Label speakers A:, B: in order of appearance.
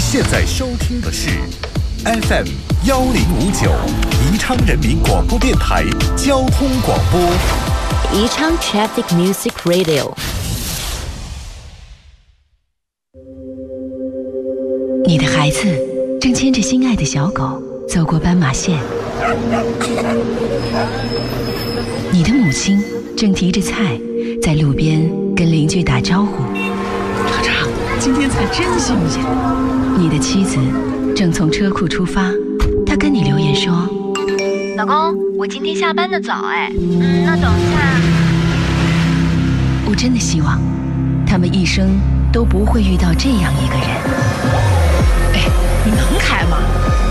A: 现在收听的是 FM1059宜昌人民广播电台交通广播。
B: 宜昌 Traffic Music Radio。
C: 你的孩子正牵着心爱的小狗走过斑马线，你的母亲正提着菜在路边跟邻居打招呼。
D: 厂长，今天菜真新鲜。
C: 你的妻子正从车库出发，她跟你留言说：
E: 老公，我今天下班的早那等一下。
C: 我真的希望他们一生都不会遇到这样一个人。
D: 哎，你能开吗？